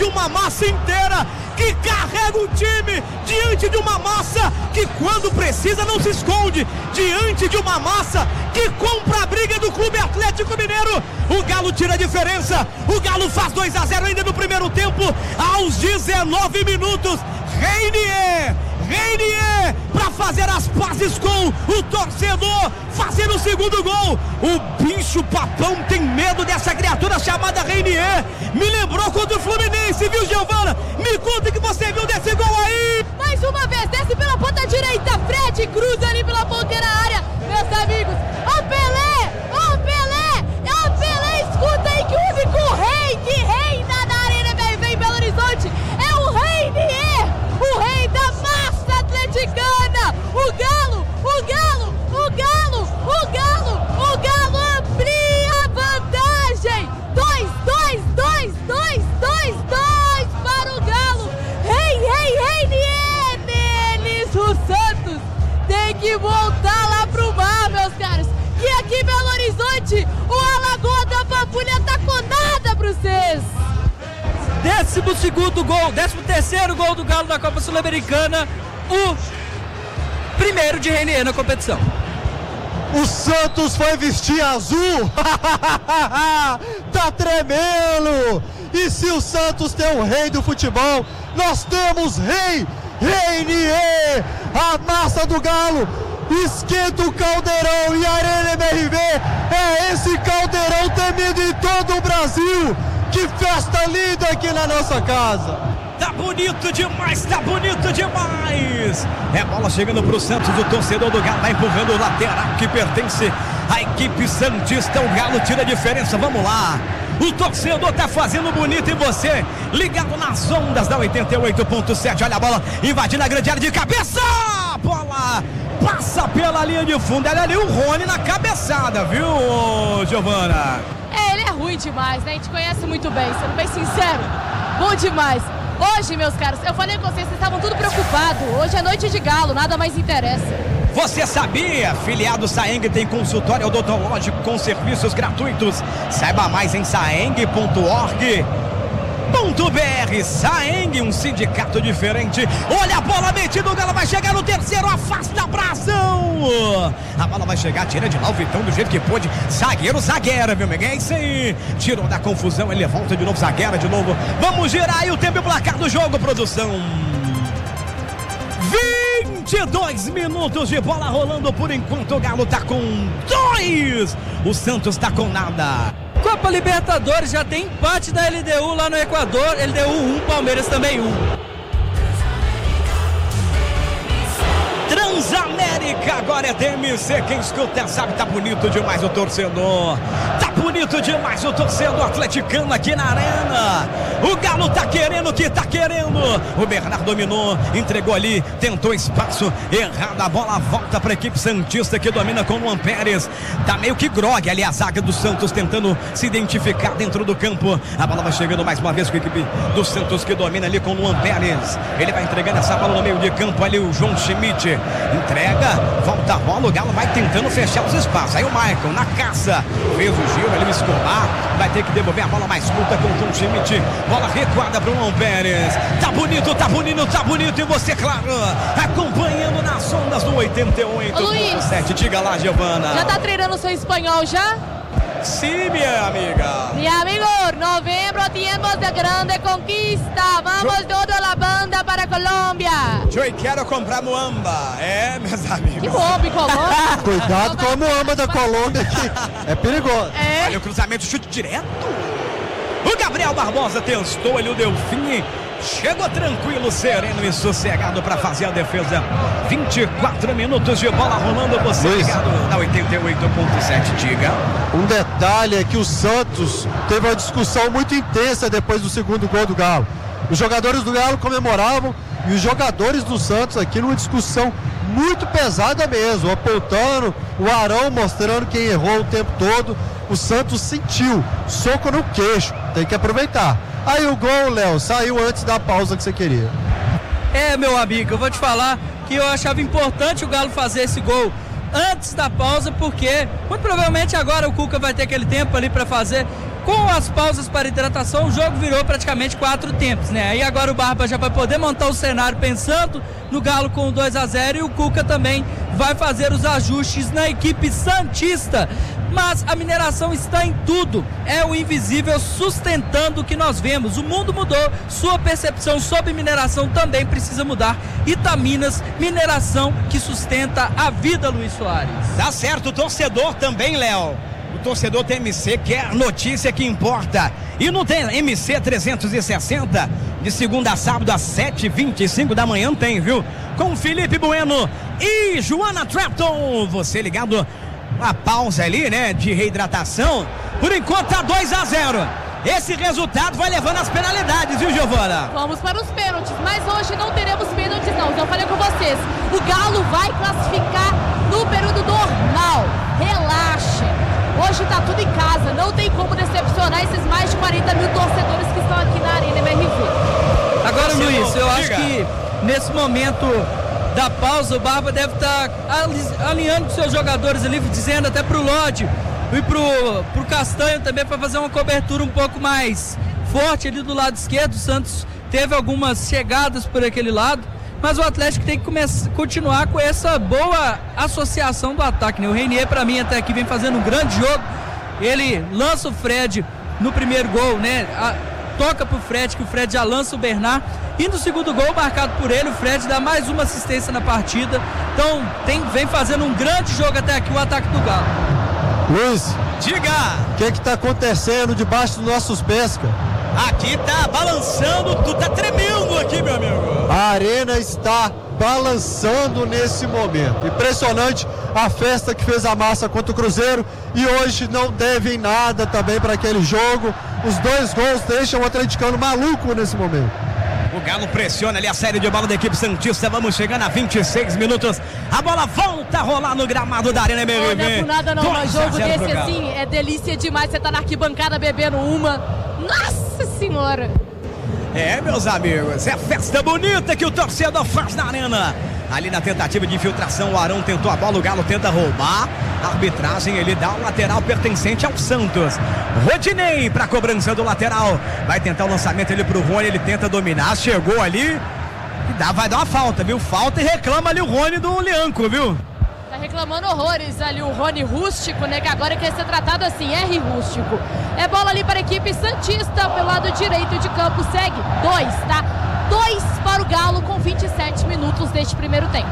de uma massa inteira que carrega o time, diante de uma massa que quando precisa não se esconde, diante de uma massa que compra a briga do Clube Atlético Mineiro. O Galo tira a diferença, o Galo faz 2-0 ainda no primeiro tempo, aos 19 minutos, Reinier para fazer as pazes com o torcedor, fazendo o segundo gol. O bicho papão tem medo dessa criatura chamada Reinier. Me lembrou contra o Fluminense, viu, Giovana? Me conta o que você viu desse gol aí. Mais uma vez, desce pela ponta direita, Fred cruza ali pela ponteira área. Meus amigos, ó Pelé, escuta aí que o único rei que reina na Arena MRV em Belo Horizonte é o Reinier, o rei da massa atleticana. O Galo amplia a vantagem. 2 para o Galo. Reinier neles. O Santos tem que voltar lá pro mar, meus caros. E aqui em Belo Horizonte, o Alagoa da Pampulha tá com nada pra vocês. 13º gol do Galo da Copa Sul-Americana, o primeiro de Reinier na competição. O Santos foi vestir azul, tá tremendo. E se o Santos tem o rei do futebol, nós temos Reinier. A massa do Galo esquenta o caldeirão e a Arena MRV é esse caldeirão temido em todo o Brasil. Que festa linda aqui na nossa casa. Tá bonito demais, É bola chegando pro Santos, o torcedor do Galo vai empurrando o lateral que pertence à equipe santista. O Galo tira a diferença, vamos lá. O torcedor tá fazendo bonito e você ligado nas ondas da 88.7. Olha a bola invadindo a grande área de cabeça. A bola passa pela linha de fundo. Olha ali o Rony na cabeçada, viu, Giovana? Ele é ruim demais, né? A gente conhece muito bem, sendo bem sincero. Bom demais. Hoje, meus caros, eu falei com vocês estavam tudo preocupados. Hoje é noite de Galo, nada mais interessa. Você sabia? Filiado Saeng tem consultório odontológico com serviços gratuitos. Saiba mais em saeng.org.br. Saeng, um sindicato diferente. Olha a bola metida, o Galo vai chegar no terceiro, afasta a Bração. A bola vai chegar, tira de novo, Vitão do jeito que pôde. Zagueira, meu amigo, é isso aí. Tirou da confusão, ele volta de novo, zagueira de novo. Vamos girar aí o tempo e o placar do jogo, produção. 22 minutos de bola rolando por enquanto. O Galo tá com 2. O Santos tá com nada. Copa Libertadores já tem empate da LDU lá no Equador. LDU 1, Palmeiras também 1. Transamérica, agora é DMC. Quem escuta sabe, tá bonito demais o torcedor. Tá bonito demais o torcedor atleticano aqui na arena. O Galo tá querendo que tá querendo. O Bernardo dominou, entregou ali, tentou espaço, errado. A bola volta pra equipe santista que domina com o Luan Pérez. Tá meio que grogue ali a zaga do Santos tentando se identificar dentro do campo. A bola vai chegando mais uma vez com a equipe do Santos que domina ali com o Luan Pérez. Ele vai entregando essa bola no meio de campo ali, o João Schmidt. Entrega, volta a bola, o Galo vai tentando fechar os espaços. Aí o Michael na caça, fez o giro ali, o Escobar vai ter que devolver a bola mais curta com o João Schmidt. Bola recuada para o Luan Pérez. Tá bonito e você, claro, acompanhando nas ondas do 88.7. Diga lá, Giovana. Já tá treinando seu espanhol já? Sim, minha amiga. Mi amigo, novembro, tiempos de grande conquista. Vamos toda a banda para Colômbia. Eu quero comprar muamba. É, meus amigos. Que muamba em Colômbia? Cuidado com a muamba da Colômbia que é perigoso. É. Olha o cruzamento, chute direto. O Gabriel Barbosa testou ali o Delfim. Chegou tranquilo, sereno e sossegado para fazer a defesa. 24 minutos de bola rolando. Você ligado na 88.7, diga. Um detalhe é que o Santos teve uma discussão muito intensa depois do segundo gol do Galo. Os jogadores do Galo comemoravam e os jogadores do Santos aqui numa discussão muito pesada mesmo, apontando o Arão, mostrando quem errou o tempo todo. O Santos sentiu soco no queixo, tem que aproveitar. Aí o gol, Léo, saiu antes da pausa que você queria. É, meu amigo, eu vou te falar que eu achava importante o Galo fazer esse gol antes da pausa, porque muito provavelmente agora o Cuca vai ter aquele tempo ali para fazer Com as pausas para hidratação, o jogo virou praticamente 4 tempos, né? Aí agora o Barba já vai poder montar o cenário pensando no Galo com 2-0 e o Cuca também vai fazer os ajustes na equipe santista. Mas a mineração está em tudo, é o invisível sustentando o que nós vemos. O mundo mudou, sua percepção sobre mineração também precisa mudar. Itaminas, mineração que sustenta a vida, Luiz Soares. Tá certo, o torcedor também, Léo. O torcedor tem MC, quer notícia que importa. E não tem MC 360, de segunda a sábado às 7h25 da manhã tem, viu? Com Felipe Bueno e Joana Trapton. Você ligado, uma pausa ali, né, de reidratação. Por enquanto tá 2-0. Esse resultado vai levando as penalidades, viu, Giovana? Vamos para os pênaltis, mas hoje não teremos pênaltis não. Eu falei com vocês, o Galo vai classificar no período normal. Relaxem. Hoje tá tudo em casa, não tem como decepcionar esses mais de 40 mil torcedores que estão aqui na Arena MRV. Agora, Luiz, eu acho que nesse momento da pausa, o Barba deve estar alinhando com seus jogadores ali, dizendo até pro Lodi e pro Castanho também, para fazer uma cobertura um pouco mais forte ali do lado esquerdo. O Santos teve algumas chegadas por aquele lado, mas o Atlético tem que continuar com essa boa associação do ataque, né? O Reinier, para mim, até aqui vem fazendo um grande jogo. Ele lança o Fred no primeiro gol, né? Toca pro Fred, que o Fred já lança o Bernard. E no segundo gol, marcado por ele, o Fred dá mais uma assistência na partida. Então, vem fazendo um grande jogo até aqui o ataque do Galo. Luiz, diga! O que está acontecendo debaixo dos nossos pés, cara? Aqui tá balançando, tu tá tremendo aqui, meu amigo. A arena está balançando nesse momento. Impressionante a festa que fez a massa contra o Cruzeiro, e hoje não devem nada também para aquele jogo. Os 2 gols deixam o atleticano maluco nesse momento. O Galo pressiona ali a série de bola da equipe santista. Vamos chegando a 26 minutos. A bola volta a rolar no gramado da Arena MRV. Não é por nada não, mas jogo desse assim é delícia demais. Você tá na arquibancada bebendo uma. Nossa senhora! É, meus amigos, é festa bonita que o torcedor faz na Arena. Ali na tentativa de infiltração, o Arão tentou a bola, o Galo tenta roubar. A arbitragem, ele dá o lateral pertencente ao Santos. Rodinei para a cobrança do lateral. Vai tentar o lançamento ali pro Rony, ele tenta dominar, chegou ali e vai dar uma falta, viu? Falta e reclama ali o Rony do Lianco, viu? Tá reclamando horrores ali o Rony Rústico, né? Que agora quer ser tratado assim, R Rústico. É bola ali para a equipe santista pelo lado direito de campo. Segue 2, tá? 2 para o Galo com 27 minutos deste primeiro tempo.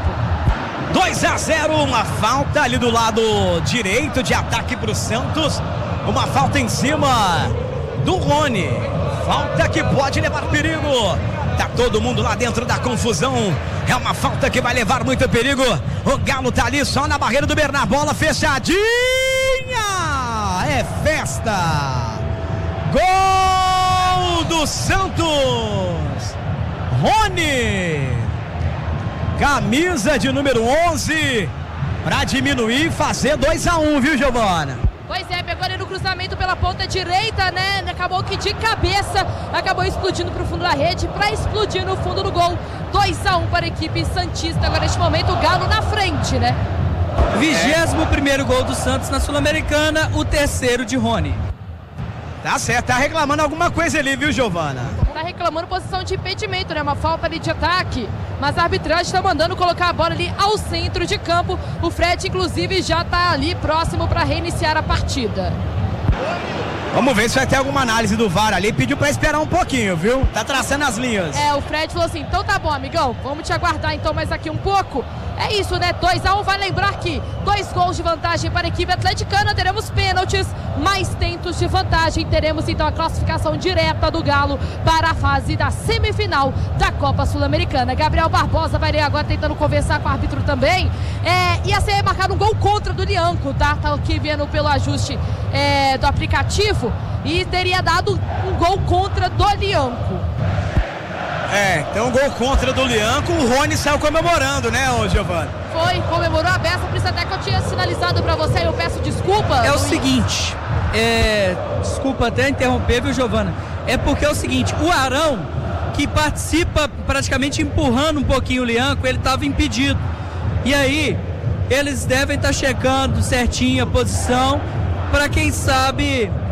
2-0, uma falta ali do lado direito de ataque para o Santos. Uma falta em cima do Rony. Falta que pode levar perigo. Tá todo mundo lá dentro da confusão. É uma falta que vai levar muito perigo. O Galo tá ali só na barreira do Bernard. Bola fechadinha. É festa. Gol do Santos. Rony. Camisa de número 11. Para diminuir e fazer 2-1, viu, Giovana? Pois é, pegou ali no cruzamento pela ponta direita, né? Acabou que de cabeça, acabou explodindo pro fundo da rede, para explodir no fundo do gol. 2-1 para a equipe santista. Agora neste momento o Galo na frente, né? 21º gol do Santos na Sul-Americana, o 3º de Rony. Tá certo, tá reclamando alguma coisa ali, viu, Giovana? Tá reclamando posição de impedimento, né? Uma falta ali de ataque, mas a arbitragem tá mandando colocar a bola ali ao centro de campo. O Fred, inclusive, já tá ali próximo para reiniciar a partida. Vamos ver se vai ter alguma análise do VAR ali. Pediu para esperar um pouquinho, viu? Tá traçando as linhas. É, o Fred falou assim, então tá bom, amigão, vamos te aguardar então mais aqui um pouco. É isso, né? 2-1, vai lembrar que 2 gols de vantagem para a equipe atleticana, teremos pênaltis, mais tentos de vantagem, teremos então a classificação direta do Galo para a fase da semifinal da Copa Sul-Americana. Gabriel Barbosa vai agora tentando conversar com o árbitro também. Ia ser marcado um gol contra do Lianco, tá? Tá aqui vendo pelo ajuste do aplicativo, e teria dado um gol contra do Lianco. Então gol contra do Lianco, o Rony saiu comemorando, né, ô Giovana? Foi, comemorou a beça, por isso até que eu tinha sinalizado pra você, eu peço desculpa. É o seguinte, desculpa até interromper, viu, Giovana? É porque é o seguinte, o Arão, que participa praticamente empurrando um pouquinho o Lianco, ele estava impedido. E aí, eles devem estar checando certinho a posição, para quem sabe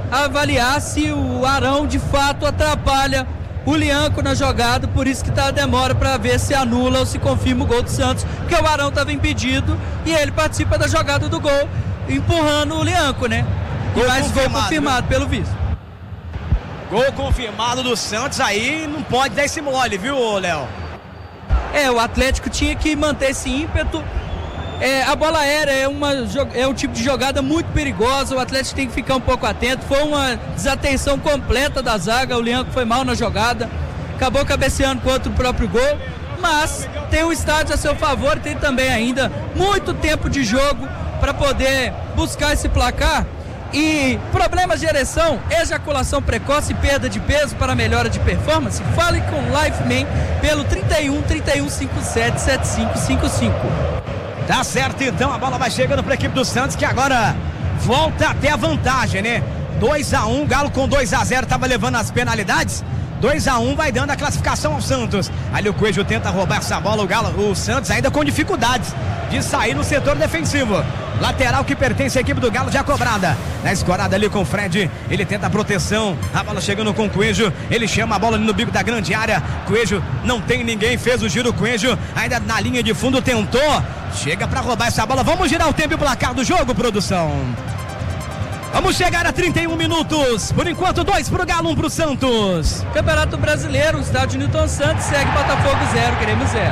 avaliar se o Arão de fato atrapalha o Lianco na jogada, por isso que tá a demora para ver se anula ou se confirma o gol do Santos, porque o Arão estava impedido e ele participa da jogada do gol, empurrando o Lianco, né? E mais gol confirmado, pelo visto. Gol confirmado do Santos, aí não pode dar esse mole, viu, Léo? O Atlético tinha que manter esse ímpeto. A bola aérea é um tipo de jogada muito perigosa, o Atlético tem que ficar um pouco atento. Foi uma desatenção completa da zaga, o Lianco foi mal na jogada, acabou cabeceando contra o próprio gol, mas tem o estádio a seu favor e tem também ainda muito tempo de jogo para poder buscar esse placar. E problemas de ereção, ejaculação precoce e perda de peso para melhora de performance? Fale com Lifeman pelo 31 31 57 7555. Tá certo, então a bola vai chegando para a equipe do Santos, que agora volta até a vantagem, né? 2-1, Galo com 2-0 estava levando as penalidades. 2-1 vai dando a classificação ao Santos. Ali o Coelho tenta roubar essa bola, o Santos ainda com dificuldades de sair no setor defensivo. Lateral que pertence à equipe do Galo já cobrada. Na escorada ali com o Fred, ele tenta a proteção, a bola chegando com o Coelho, ele chama a bola ali no bico da grande área. Coelho não tem ninguém, fez o giro. Coelho ainda na linha de fundo tentou, chega para roubar essa bola. Vamos girar o tempo e o placar do jogo, produção. Vamos chegar a 31 minutos. Por enquanto, 2 pro Galo, 1 pro Santos. Campeonato Brasileiro, estádio Newton Santos, segue Botafogo 0, Grêmio 0.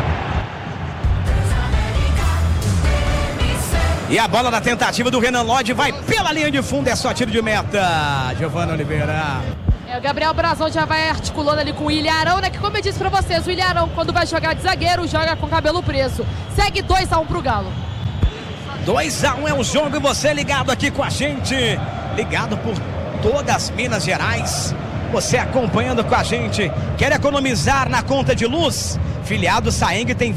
E a bola na tentativa do Renan Lodge vai pela linha de fundo, é só tiro de meta. Giovana Oliveira. O Gabriel Brazão já vai articulando ali com o Ilharão, né? Que como eu disse pra vocês, o Ilharão, quando vai jogar de zagueiro, joga com cabelo preso. Segue 2-1 pro Galo. 2-1 é o jogo e você ligado aqui com a gente, ligado por todas Minas Gerais, você acompanhando com a gente. Quer economizar na conta de luz? Filiado Saeng tem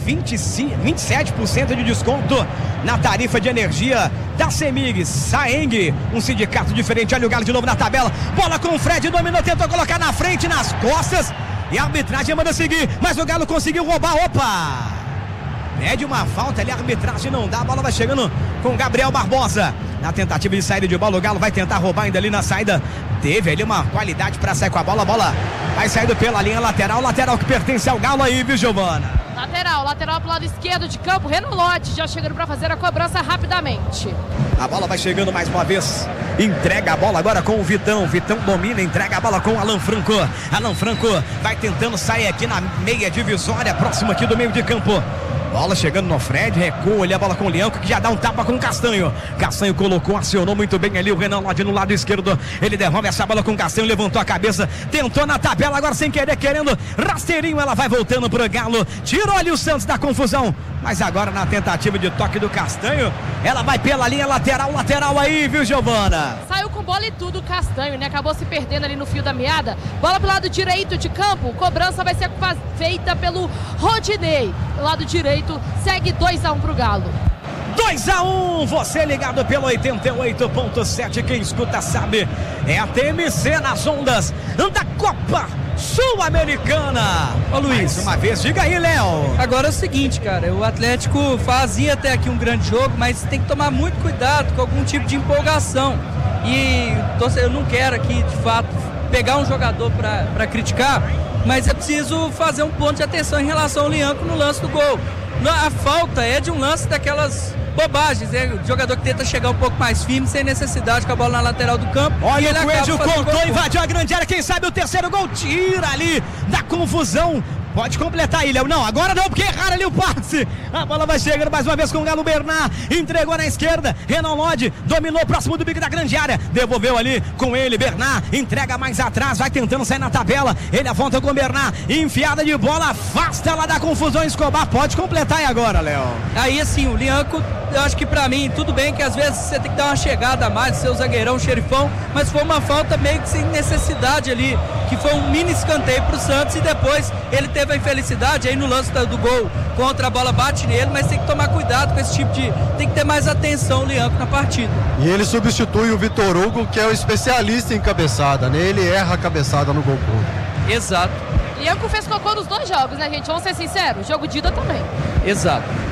27% de desconto na tarifa de energia da CEMIG. Saeng, um sindicato diferente. Olha o Galo de novo na tabela, bola com o Fred, dominou, tentou colocar na frente, nas costas, e a arbitragem manda seguir, mas o Galo conseguiu roubar. Opa! Pede uma falta ali, a arbitragem não dá, a bola vai chegando com Gabriel Barbosa. Na tentativa de saída de bola, o Galo vai tentar roubar ainda ali na saída. Teve ali uma qualidade para sair com a bola vai saindo pela linha lateral que pertence ao Galo aí, viu, Giovana? Lateral pro lado esquerdo de campo, Renan Lodge já chegando para fazer a cobrança rapidamente. A bola vai chegando mais uma vez, entrega a bola agora com o Vitão domina, entrega a bola com o Alan Franco vai tentando sair aqui na meia divisória, próximo aqui do meio de campo. Bola chegando no Fred, recua ali a bola com o Lianco, que já dá um tapa com o Castanho. Castanho colocou, acionou muito bem ali o Renan Lodge no lado esquerdo. Ele devolve essa bola com o Castanho, levantou a cabeça, tentou na tabela, agora sem querer, querendo rasteirinho, ela vai voltando pro Galo. Tirou ali o Santos da confusão, mas agora na tentativa de toque do Castanho, ela vai pela linha lateral aí, viu, Giovana? Saiu com bola e tudo o Castanho, né? Acabou se perdendo ali no fio da meada. Bola pro lado direito de campo, cobrança vai ser feita pelo Rodinei. Do lado direito, segue 2-1 pro Galo. 2-1, você ligado pelo 88.7, quem escuta sabe, é a TMC nas ondas da Copa Sul-Americana. Ô Luiz, mais uma vez, diga aí, Léo. Agora é o seguinte, cara, o Atlético fazia até aqui um grande jogo, mas tem que tomar muito cuidado com algum tipo de empolgação. E eu não quero aqui, de fato, pegar um jogador para criticar, mas é preciso fazer um ponto de atenção em relação ao Lianco no lance do gol. A falta é de um lance daquelas bobagens, né? O jogador que tenta chegar um pouco mais firme, sem necessidade, com a bola na lateral do campo. Olha, o Coelho contou, invadiu a grande área, quem sabe o terceiro gol, tira ali da confusão. Pode completar aí, Léo. Não, agora não, porque erraram ali o passe. A bola vai chegando mais uma vez com o Galo. Bernard entregou na esquerda. Renan Lodge dominou próximo do bico da grande área. Devolveu ali com ele. Bernard entrega mais atrás. Vai tentando sair na tabela. Ele volta com o Bernard. Enfiada de bola. Afasta ela da confusão. Escobar pode completar aí agora, Léo. Aí assim, o Lianco, eu acho que pra mim, tudo bem que às vezes você tem que dar uma chegada a mais, seu zagueirão, xerifão, mas foi uma falta meio que sem necessidade ali, que foi um mini escanteio pro Santos e depois ele teve a infelicidade aí no lance do gol contra, a bola bate nele, mas tem que tomar cuidado com esse tipo de... tem que ter mais atenção o Lianco na partida. E ele substitui o Vitor Hugo, que é o especialista em cabeçada, né? Ele erra a cabeçada no gol contra. Exato. Lianco fez cocô nos 2 jogos, né, gente? Vamos ser sinceros, jogo de ida também. Exato.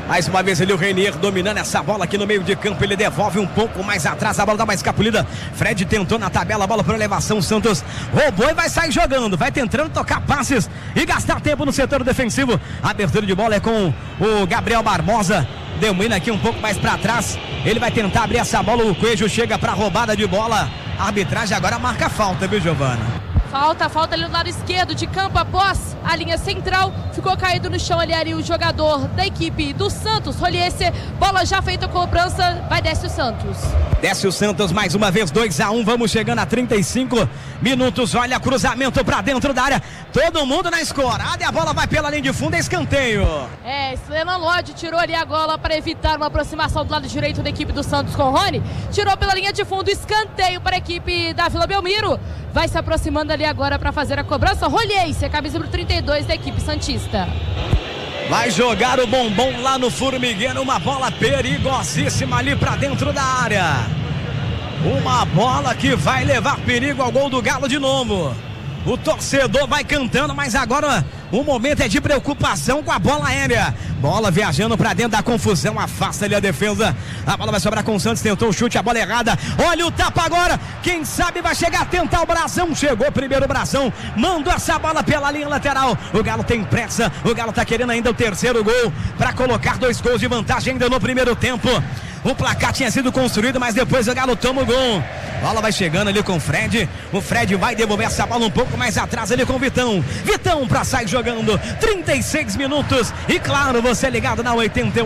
Mais uma vez ele, o Renier, dominando essa bola aqui no meio de campo. Ele devolve um pouco mais atrás. A bola dá uma escapulida. Fred tentou na tabela. A bola por elevação. Santos roubou e vai sair jogando. Vai tentando tocar passes e gastar tempo no setor defensivo. A abertura de bola é com o Gabriel Barbosa. Domina aqui um pouco mais para trás. Ele vai tentar abrir essa bola. O Coelho chega para roubada de bola. A arbitragem agora marca falta, viu, Giovana? Falta ali no lado esquerdo de campo após a linha central. Ficou caído no chão ali o jogador da equipe do Santos, Roliesse. Bola já feita a cobrança, vai desce o Santos. Desce o Santos mais uma vez, 2-1. Vamos chegando a 35 minutos. Olha, cruzamento pra dentro da área. Todo mundo na escorada e a bola vai pela linha de fundo, é escanteio. Renan Lodge tirou ali a bola para evitar uma aproximação do lado direito da equipe do Santos com o Rony. Tirou pela linha de fundo, escanteio para a equipe da Vila Belmiro. Vai se aproximando ali agora para fazer a cobrança. Roliesse, a camisa número 32 da equipe santista. Vai jogar o bombom lá no formigueiro. Uma bola perigosíssima ali para dentro da área. Uma bola que vai levar perigo ao gol do Galo de novo. O torcedor vai cantando, mas agora o momento é de preocupação com a bola aérea. Bola viajando pra dentro da confusão, afasta ali a defesa. A bola vai sobrar com o Santos, tentou o chute, a bola errada. Olha o tapa agora, quem sabe vai chegar a tentar o Brasão. Chegou primeiro o Brasão, mandou essa bola pela linha lateral. O Galo tem pressa, o Galo tá querendo ainda o terceiro gol pra colocar 2 gols de vantagem ainda no primeiro tempo. O placar tinha sido construído, mas depois o Galo toma o gol. Bola vai chegando ali com o Fred. O Fred vai devolver essa bola um pouco mais atrás ali com o Vitão. Vitão pra sair jogando. 36 minutos. E claro, você ligado na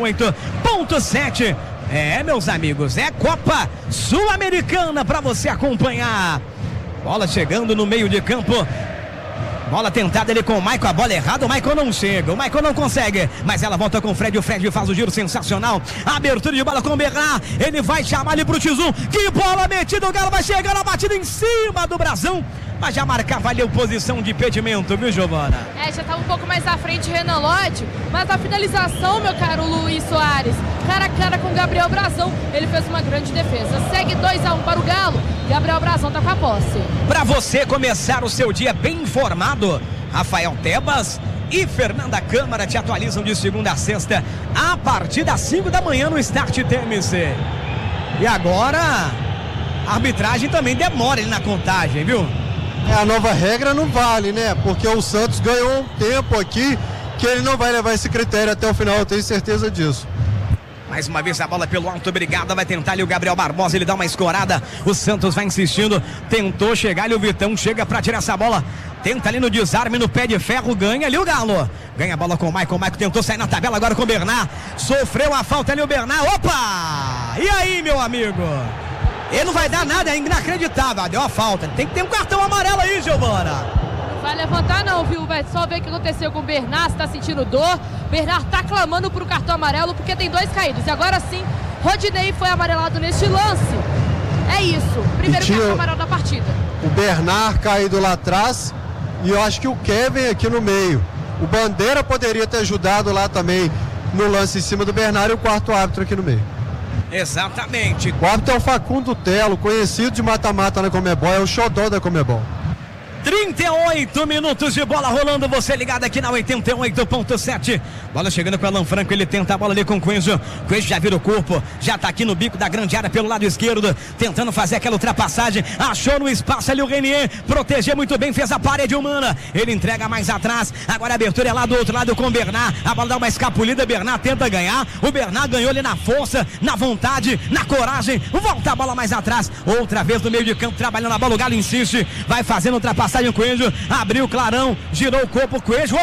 88.7. Meus amigos, é Copa Sul-Americana pra você acompanhar. Bola chegando no meio de campo. Bola tentada ali com o Maicon, a bola errada, o Maicon não chega, o Maicon não consegue, mas ela volta com o Fred faz o giro sensacional, a abertura de bola com o Bernard, ele vai chamar ali pro Tizum, que bola metida, o Galo vai chegando, a batida em cima do Brasão, mas já marcava ali a posição de impedimento, viu, Giovana? Já estava um pouco mais à frente Renan Lodge, mas a finalização, meu caro Luiz Soares, cara a cara com o Gabriel Brasão, ele fez uma grande defesa. Segue 2-1 para o Galo, Gabriel Brasão tá com a posse. Para você começar o seu dia bem informado, Rafael Tebas e Fernanda Câmara te atualizam de segunda a sexta, a partir das 5 da manhã no Start TMC. E agora, a arbitragem também demora ali na contagem, viu? A nova regra não vale, né? Porque o Santos ganhou um tempo aqui que ele não vai levar esse critério até o final, eu tenho certeza disso. Mais uma vez a bola pelo alto, obrigado, vai tentar ali o Gabriel Barbosa, ele dá uma escorada, o Santos vai insistindo, tentou chegar ali o Vitão, chega pra tirar essa bola, tenta ali no desarme, no pé de ferro, ganha ali o Galo, ganha a bola com o Maicon tentou sair na tabela agora com o Bernard, sofreu a falta ali o Bernard, opa! E aí, meu amigo? Ele não vai dar nada, é inacreditável, deu a falta, tem que ter um cartão amarelo aí, Giovana. Vai levantar não, viu? Vai só ver o que aconteceu com o Bernard, se tá sentindo dor. Bernard tá clamando pro cartão amarelo porque tem 2 caídos. E agora sim, Rodinei foi amarelado neste lance. É isso, primeiro cartão amarelo da partida. O Bernard caído lá atrás e eu acho que o Kevin aqui no meio. O Bandeira poderia ter ajudado lá também no lance em cima do Bernard e o quarto árbitro aqui no meio. Exatamente. O árbitro é o Facundo Telo, conhecido de mata-mata na Comebol, é o xodó da Comebol. 38 minutos de bola rolando, você ligado aqui na 88.7. Bola chegando com o Alan Franco, ele tenta a bola ali com o Coelho. Coelho já vira o corpo, já tá aqui no bico da grande área pelo lado esquerdo, tentando fazer aquela ultrapassagem. Achou no espaço ali o Renier, protegeu muito bem, fez a parede humana. Ele entrega mais atrás, agora a abertura é lá do outro lado com o Bernard. A bola dá uma escapulida, Bernard tenta ganhar. O Bernard ganhou ali na força, na vontade, na coragem. Volta a bola mais atrás, outra vez no meio de campo, trabalhando a bola. O Galo insiste, vai fazendo ultrapassagem. O Coelho abriu o clarão, girou o corpo, o Coelho,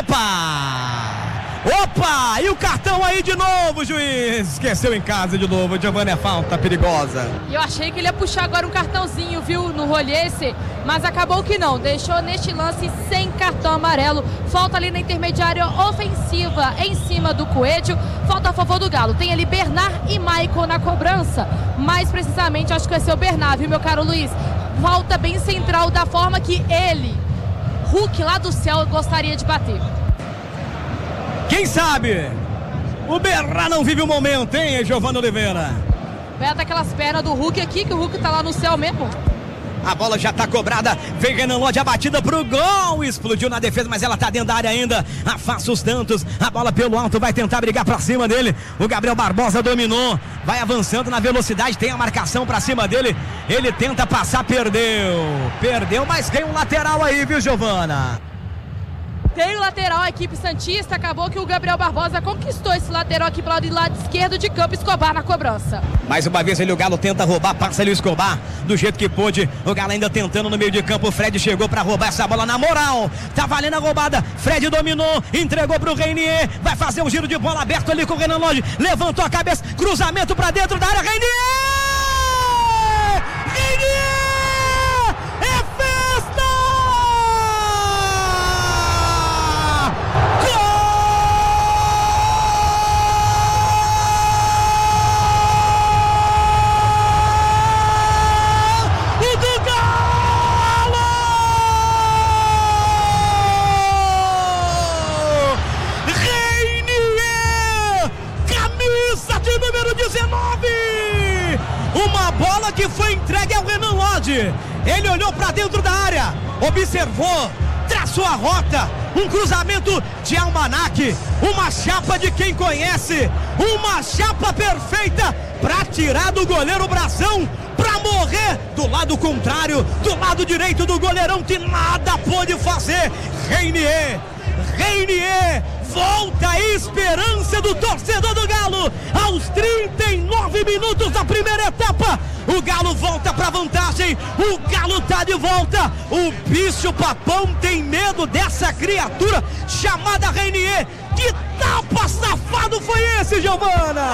opa, e o cartão aí de novo, juiz, esqueceu em casa de novo, Giovana, é falta perigosa. E eu achei que ele ia puxar agora um cartãozinho, viu, no Roliesse, mas acabou que não, deixou neste lance sem cartão amarelo, falta ali na intermediária ofensiva em cima do Coelho, falta a favor do Galo, tem ali Bernard e Maicon na cobrança, mais precisamente acho que vai ser o Bernard, viu, meu caro Luiz? Falta bem central da forma que ele, Hulk lá do céu, gostaria de bater. Quem sabe? O Bernard não vive o momento, hein, Giovana Oliveira? Vai daquelas pernas do Hulk aqui, que o Hulk tá lá no céu mesmo. A bola já tá cobrada. Vem Renan Lodge, a batida pro gol. Explodiu na defesa, mas ela tá dentro da área ainda. Afasta os tantos. A bola pelo alto, vai tentar brigar pra cima dele. O Gabriel Barbosa dominou. Vai avançando na velocidade, tem a marcação pra cima dele. Ele tenta passar, perdeu, mas tem um lateral aí, viu, Giovana? Tem o lateral, a equipe santista. Acabou que o Gabriel Barbosa conquistou esse lateral aqui pelo lado esquerdo de campo. Escobar na cobrança. Mais uma vez o Galo tenta roubar, passa ali o Escobar do jeito que pôde. O Galo ainda tentando no meio de campo. O Fred chegou pra roubar essa bola na moral. Tá valendo a roubada. Fred dominou, entregou pro Reinier. Vai fazer um giro de bola aberto ali com o Renan Lodge. Levantou a cabeça, cruzamento pra dentro da área. Reinier! É festa! Uma bola que foi entregue ao Renan Lodge. Ele olhou para dentro da área, observou, traçou a rota, um cruzamento de almanaque, uma chapa de quem conhece, uma chapa perfeita para tirar do goleiro Brazão, para morrer do lado contrário, do lado direito do goleirão que nada pôde fazer. Reinier, volta a esperança do torcedor do Galo aos 39 minutos da primeira etapa. O Galo volta para vantagem, o Galo tá de volta. O bicho papão tem medo dessa criatura chamada Reinier. Que tapa safado foi esse, Giovana?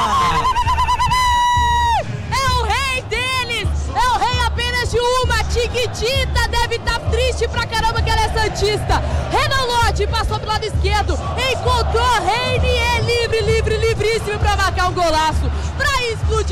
É o rei deles, é o rei apenas de uma. Tiquitita deve estar triste pra caramba que ela é santista. Renan Lodge passou pro lado esquerdo, encontrou Reinier livríssimo pra marcar um golaço, pra explodir.